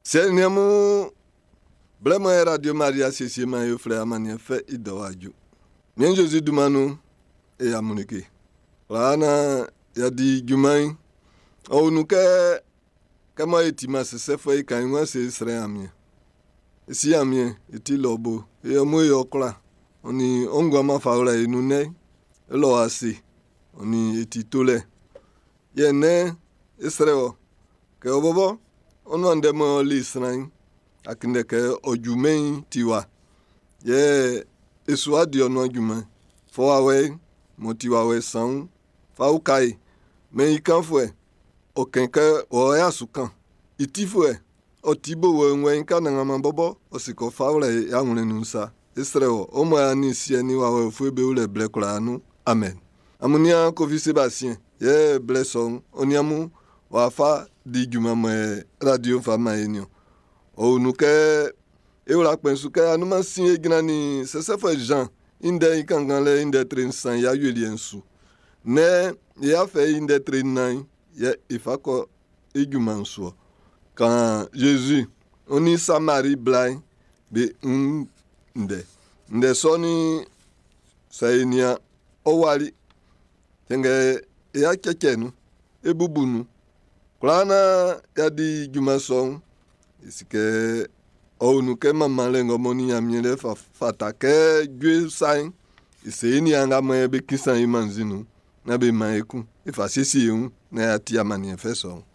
Seigneur, blâme Radio Maria, c'est ma frère, manie fait idawaju. Bien Jésus du Manu et à Monique. Lana, ya di Jumain. Oh, nous que, comment est-il, c'est fait quand moi c'est serait ami. Si ami, est-il lobo, et au moins yokla. On y ongama faula et nous ne, lo asi. On y est tolé. Yene, Israël. Que au bobo, on en demande l'Israël. Akinde ke ojumen tiwa ye esua di ono juman fo awe motiwa we san fa ukai men ikan fue o kenke o ya sukan itifue o tibo we nwen kan na mambobo o siko faule ya nwere nunsa Israel o mo ani sie ni wa we fu be ule ble kura nu amen amunia ko vi Sebastien ye blesson oniamu wa fa di juman me radio fama enio o nous que et on la pense que nous m'en signé gnani c'est ça fait Jean inde ikangale inde train san ya yeli ensu ne ya fait inde train nine ya ifako igumanso quand Jésus on y Samarie blind be nde soni saynia owali tenge ya kekenu e bubunu klana ya di jumason isike o nu ke mama lengo moni ya miele fata ke gwe sain ise ni anga mo be kisan imanzinu na be maeku ifa sisi un na ya tia mani efeso